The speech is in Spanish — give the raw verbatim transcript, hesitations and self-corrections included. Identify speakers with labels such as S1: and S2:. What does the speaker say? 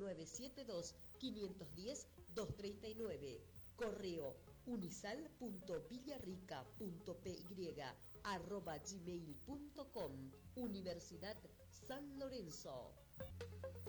S1: nueve siete dos, cinco uno cero, dos tres nueve. Correo unisal.villarrica.py arroba gmail punto com. Universidad San Lorenzo.